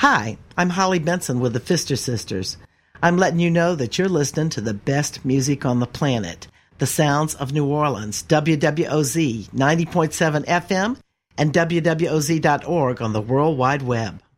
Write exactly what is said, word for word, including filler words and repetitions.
Hi, I'm Holly Benson with the Pfister Sisters. I'm letting you know that you're listening to the best music on the planet, the sounds of New Orleans, W W O Z ninety point seven F M and W W O Z dot org on the World Wide Web.